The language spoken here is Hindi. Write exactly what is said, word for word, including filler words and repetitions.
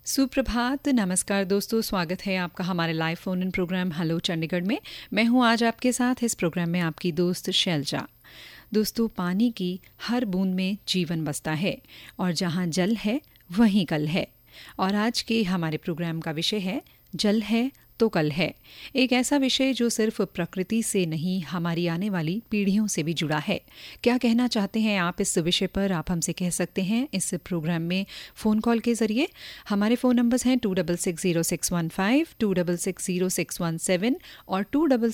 सुप्रभात, नमस्कार दोस्तों, स्वागत है आपका हमारे live phone in programme hello Chandigarh में। मैं हूं आज आपके साथ इस प्रोग्राम में आपकी दोस्त शैलजा। दोस्तों, पानी की हर बूंद में जीवन बसता है और जहां जल है वहीं कल है। और आज के हमारे प्रोग्राम का विषय है जल है तो कल है। एक ऐसा विषय जो सिर्फ प्रकृति से नहीं हमारी आने वाली पीढ़ियों से भी जुड़ा है। क्या कहना चाहते हैं आप इस विषय पर, आप हमसे कह सकते हैं इस प्रोग्राम में फ़ोन कॉल के ज़रिए। हमारे फ़ोन नंबर्स हैं to double six zero six one five, to double six zero six one seven और टू डबल